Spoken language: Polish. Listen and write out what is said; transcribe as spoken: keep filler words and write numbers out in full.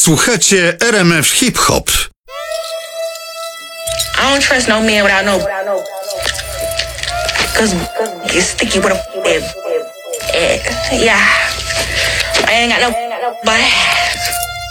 Słuchacie R M F Hip Hop. I don't trust no man without no, cause get sticky with a, yeah, yeah. I ain't got no, but